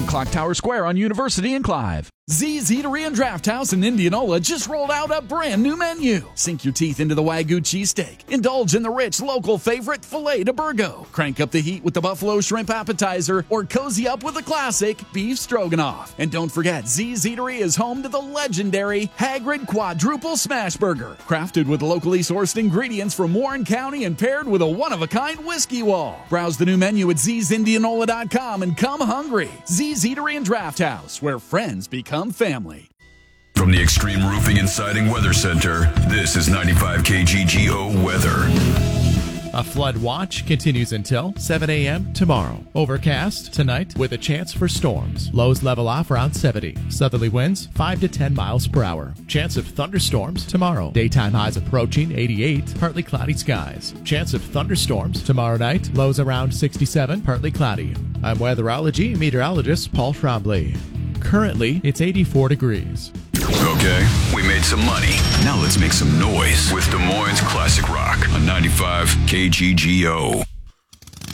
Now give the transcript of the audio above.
Clock Tower Square on University and Clive. Z's Eatery and Draft House in Indianola just rolled out a brand new menu. Sink your teeth into the Wagyu cheesesteak. Indulge in the rich local favorite filet de Burgo. Crank up the heat with the buffalo shrimp appetizer or cozy up with the classic beef stroganoff. And don't forget, Z's Eatery is home to the legendary Hagrid Quadruple Smash Burger. Crafted with locally sourced ingredients from Warren County and paired with a one-of-a-kind whiskey wall. Browse the new menu at ZZIndianola.com and come hungry. Z's Eatery and Draft House, where friends become family. From the Extreme Roofing and Siding Weather Center, this is 95 KGGO weather. A flood watch continues until 7 a.m. tomorrow. Overcast tonight with a chance for storms. Lows level off around 70. Southerly winds 5 to 10 miles per hour. Chance of thunderstorms tomorrow. Daytime highs approaching 88. Partly cloudy skies. Chance of thunderstorms tomorrow night. Lows around 67. Partly cloudy. I'm weatherology meteorologist Paul Trombley. Currently, it's 84 degrees. Okay, we made some money. Now let's make some noise with Des Moines Classic Rock on 95 KGGO.